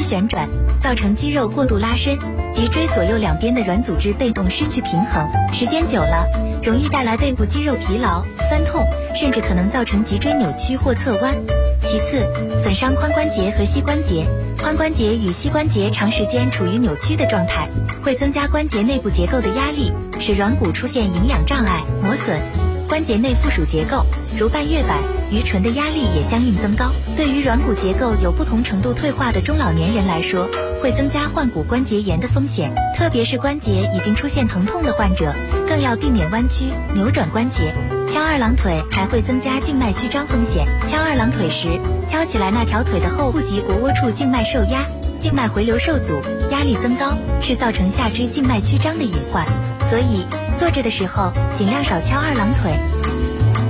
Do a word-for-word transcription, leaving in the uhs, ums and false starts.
旋转，造成肌肉过度拉伸，脊椎左右两边的软组织被动失去平衡，时间久了，容易带来背部肌肉疲劳、酸痛，甚至可能造成脊椎扭曲或侧弯。其次，损伤髋关节和膝关节。髋关节与膝关节长时间处于扭曲的状态，会增加关节内部结构的压力，使软骨出现营养障碍、磨损。关节内附属结构，如半月板、盂唇的压力也相应增高。对于软骨结构有不同程度退化的中老年人来说，会增加患骨关节炎的风险，特别是关节已经出现疼痛的患者，更要避免弯曲、扭转关节。敲二郎腿还会增加静脉曲张风险。敲二郎腿时，敲起来那条腿的后部及腘窝处静脉受压，静脉回流受阻，压力增高，是造成下肢静脉曲张的隐患。所以坐着的时候尽量少敲二郎腿。